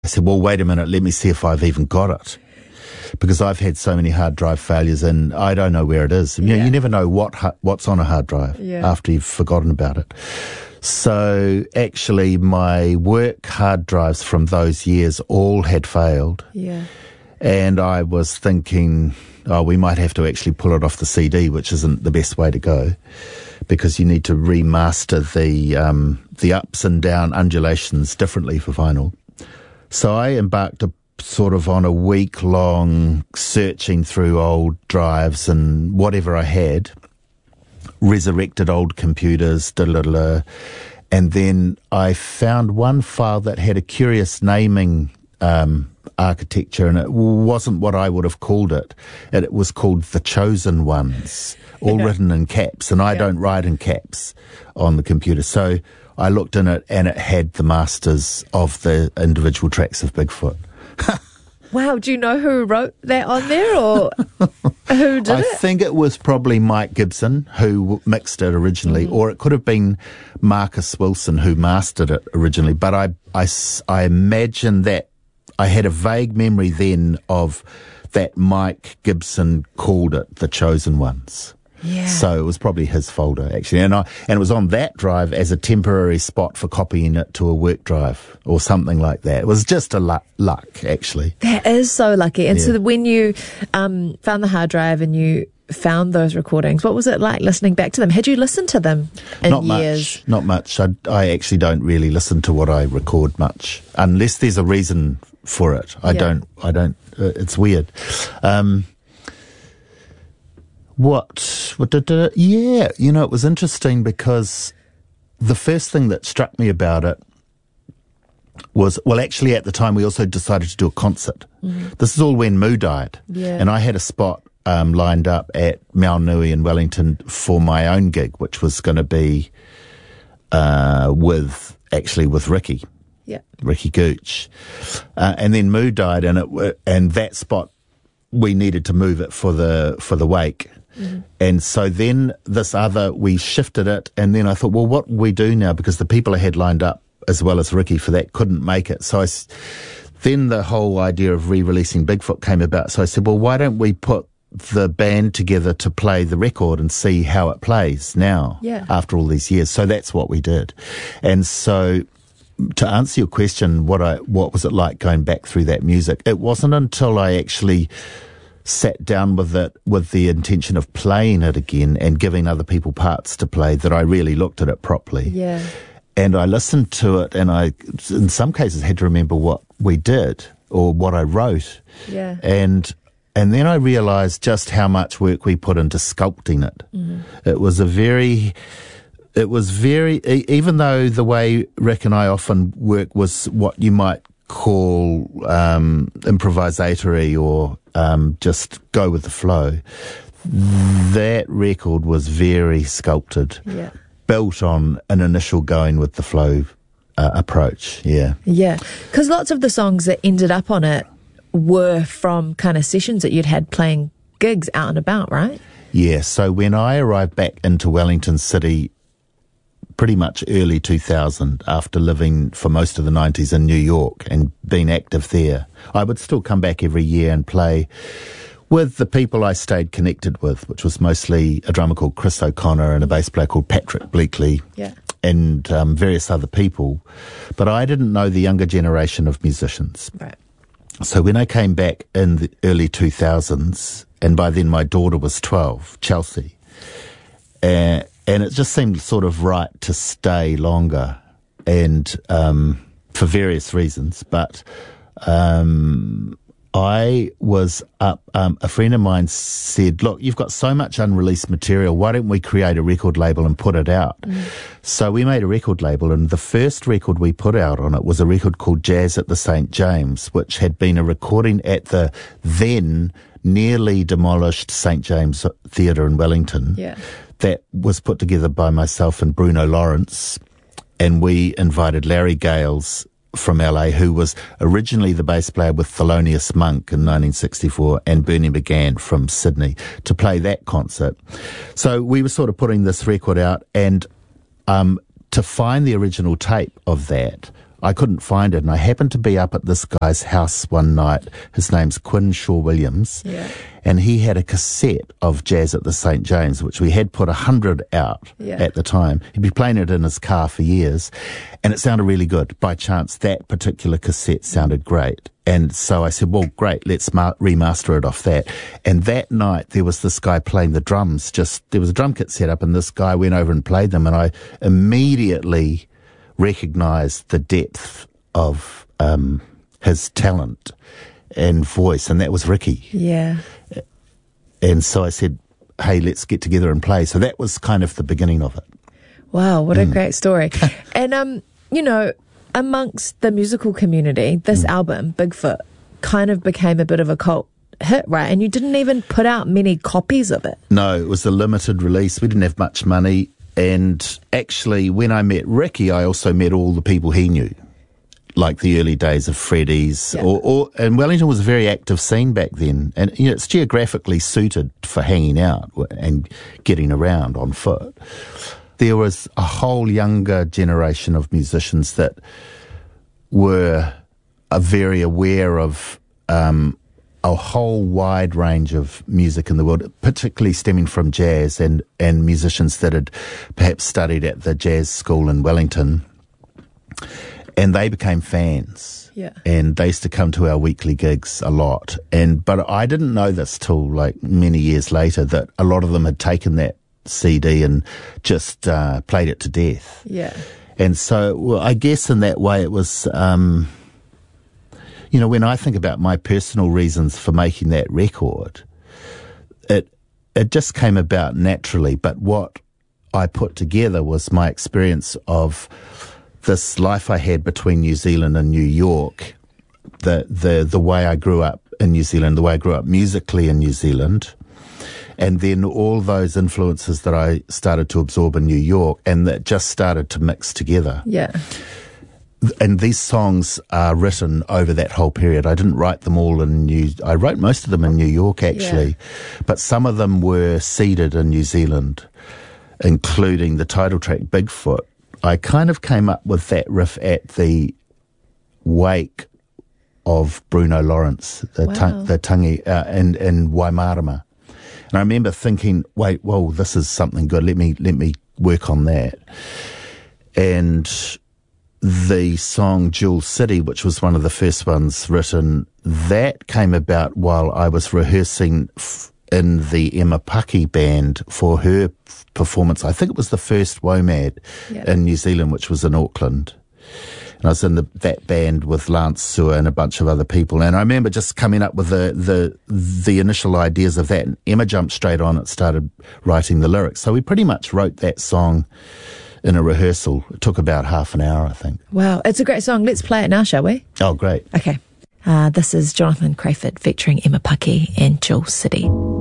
I said, well, wait a minute, let me see if I've even got it. Because I've had so many hard drive failures and I don't know where it is. You know, you never know what's on a hard drive after you've forgotten about it. So actually my work hard drives from those years all had failed. Yeah. And I was thinking, we might have to actually pull it off the CD, which isn't the best way to go, because you need to remaster the ups and down undulations differently for vinyl. So I embarked sort of on a week-long searching through old drives and whatever I had, resurrected old computers, and then I found one file that had a curious naming architecture, and it wasn't what I would have called it. It was called The Chosen Ones, all written in caps, and I don't write in caps on the computer. So I looked in it, and it had the masters of the individual tracks of Bigfoot. Wow, do you know who wrote that on there, or who did it? I think it was probably Mike Gibson who mixed it originally, or it could have been Marcus Wilson who mastered it originally. But I imagine that I had a vague memory then of that Mike Gibson called it The Chosen Ones. Yeah. So it was probably his folder, actually. And it was on that drive as a temporary spot for copying it to a work drive or something like that. It was just a luck, actually. That is so lucky. And so when you found the hard drive and you found those recordings, what was it like listening back to them? Had you listened to them in years? Not much. I actually don't really listen to what I record much, unless there's a reason for it. I don't, it's weird. It was interesting because the first thing that struck me about it was, actually at the time we also decided to do a concert. This is all when Moo died. Yeah. And I had a spot lined up at Maunui in Wellington for my own gig, which was going to be with Ricky. Yeah. Ricky Gooch. And then Moo died, and that spot we needed to move it for the wake. And so then we shifted it, and then I thought, well, what will we do now? Because the people I had lined up, as well as Ricky for that, couldn't make it. So then the whole idea of re-releasing Bigfoot came about. So I said, well, why don't we put the band together to play the record and see how it plays now after all these years? So that's what we did. And so to answer your question, what was it like going back through that music? It wasn't until I actually sat down with it with the intention of playing it again and giving other people parts to play that I really looked at it properly. Yeah. And I listened to it, and I, in some cases, had to remember what we did or what I wrote. Yeah. And then I realised just how much work we put into sculpting it. It was very, even though the way Rick and I often work was what you might call improvisatory or just go with the flow, that record was very sculpted, built on an initial going with the flow approach. Yeah, because lots of the songs that ended up on it were from kind of sessions that you'd had playing gigs out and about, right? Yeah, so when I arrived back into Wellington City pretty much early 2000, after living for most of the 90s in New York and being active there, I would still come back every year and play with the people I stayed connected with, which was mostly a drummer called Chris O'Connor and a bass player called Patrick Bleakley, and various other people. But I didn't know the younger generation of musicians. Right. So when I came back in the early 2000s, and by then my daughter was 12, Chelsea, and it just seemed sort of right to stay longer, and for various reasons. But I was up, a friend of mine said, look, you've got so much unreleased material, why don't we create a record label and put it out? So we made a record label, and the first record we put out on it was a record called Jazz at the St. James, which had been a recording at the then nearly demolished St. James Theatre in Wellington. Yeah. That was put together by myself and Bruno Lawrence, and we invited Larry Gales from LA, who was originally the bass player with Thelonious Monk in 1964, and Bernie McGann from Sydney, to play that concert. So we were sort of putting this record out, and to find the original tape of that, I couldn't find it. And I happened to be up at this guy's house one night. His name's Quinn Shaw Williams. Yeah. And he had a cassette of Jazz at the St. James, which we had put 100 out at the time. He'd been playing it in his car for years, and it sounded really good. By chance, that particular cassette sounded great. And so I said, well, great, let's remaster it off that. And that night, there was this guy playing the drums. There was a drum kit set up, and this guy went over and played them, and I immediately recognised the depth of his talent and voice, and that was Ricky. Yeah. And so I said, hey, let's get together and play. So that was kind of the beginning of it. Wow, what a great story. And, you know, amongst the musical community, this album, Bigfoot, kind of became a bit of a cult hit, right? And you didn't even put out many copies of it. No, it was a limited release. We didn't have much money. And actually, when I met Ricky, I also met all the people he knew, like the early days of Freddy's. And Wellington was a very active scene back then. And, you know, it's geographically suited for hanging out and getting around on foot. There was a whole younger generation of musicians that were very aware of a whole wide range of music in the world, particularly stemming from jazz and musicians that had perhaps studied at the jazz school in Wellington. And they became fans. Yeah. And they used to come to our weekly gigs a lot. But I didn't know this till like many years later, that a lot of them had taken that CD and just played it to death. Yeah. And so, well, I guess in that way it was, you know, when I think about my personal reasons for making that record, it just came about naturally. But what I put together was my experience of this life I had between New Zealand and New York, the way I grew up in New Zealand, the way I grew up musically in New Zealand, and then all those influences that I started to absorb in New York, and that just started to mix together. Yeah. And these songs are written over that whole period. I didn't write them all I wrote most of them in New York, actually, but some of them were seeded in New Zealand, including the title track, Bigfoot. I kind of came up with that riff at the wake of Bruno Lawrence, the tangi in Waimarama. And I remember thinking, whoa, this is something good. Let me work on that. And the song Jewel City, which was one of the first ones written, that came about while I was rehearsing in the Emma Paki band for her performance. I think it was the first WOMAD in New Zealand, which was in Auckland. And I was in that band with Lance Sewer and a bunch of other people. And I remember just coming up with the initial ideas of that. And Emma jumped straight on it, started writing the lyrics. So we pretty much wrote that song in a rehearsal. It took about half an hour, I think. Wow, it's a great song. Let's play it now, shall we? Oh, great. Okay. This is Jonathan Crayford featuring Emma Paki and Jewel City.